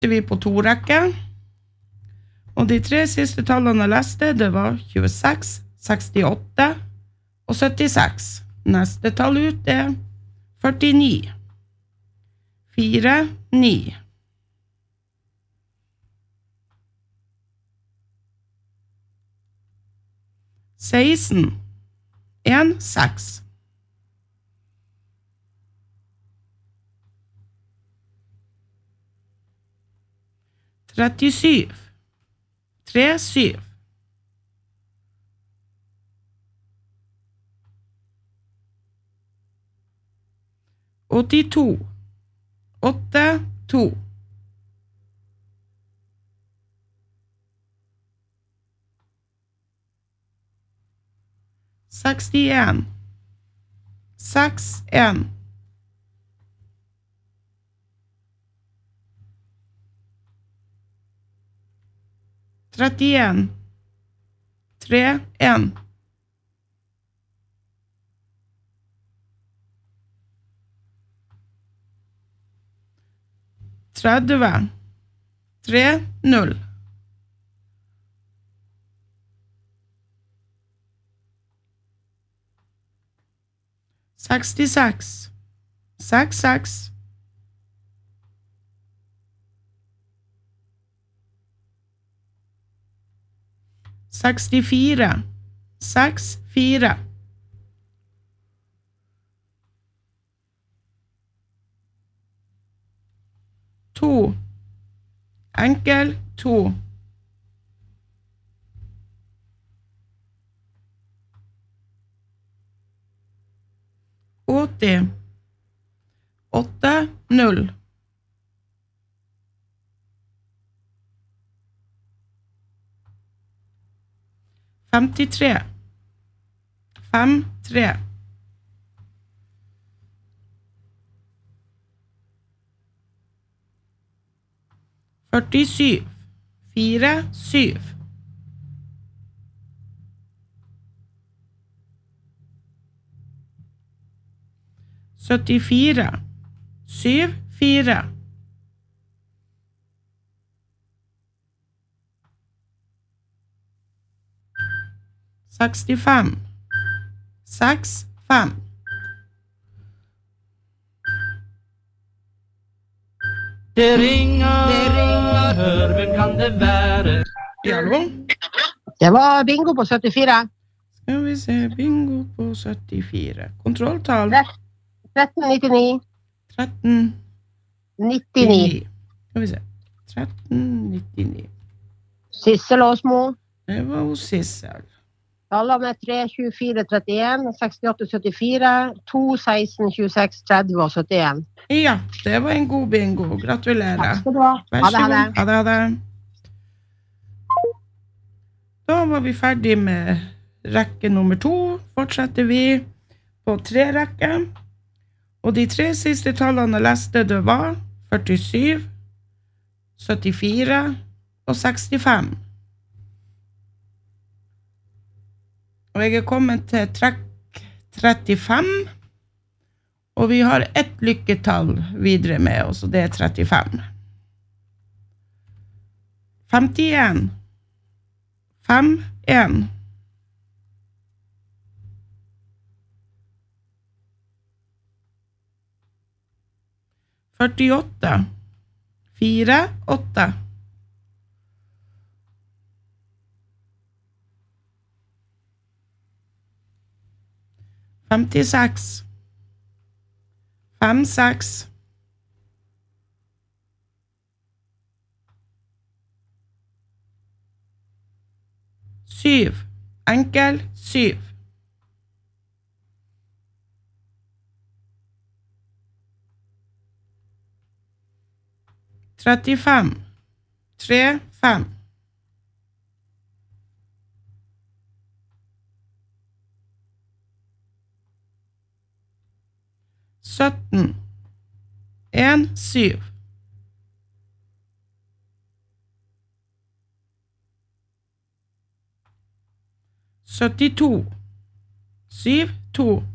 vi på 2 rekker. Og de 3 siste tallene jeg leste, det var 26, 68 og 76. Neste tall ut er 49. 4, 9. 16, 1, 6. 37, 3, 7. 82, 8, 2. 61, 6, 1. 31, 3, 1. 30, 3, 0. 66, 6, 6. 64, 6, 4. 2, enkel 2. 80, 8, 0. 53, 5, 3. 47, 4, 7. 74, 7, 4. 65, 6, 5. Det ringer, hør, hvem kan det være? Hallo? Det var bingo på 74. Skal vi se, bingo på 74. Kontrolltall. 1399. 13, 99. Skal vi se. 1399. Sissel Åsmo. Det var hos Sissel. Tallene er 3, 24, 31, 68, 74, 2, 16, 26, 30 og 71. Ja, det var en god bingo. Gratulerer. Takk skal du ha. Vær Ha så det, ha god. det. Ha det, ha det. Da var vi ferdig med rekke nummer 2. Fortsetter vi på 3 rekker. Og de 3 siste tallene jeg leste, det var 47, 74 og 65. Og jeg er kommet til trekk 35, og vi har ett lykketall videre med oss, og det er 35. 51, 5, 1. 48, 4, 8. 56, 5, 6. 7, enkel 7. 35, 3, 5. 17, 1, 7. 72, 7, 2.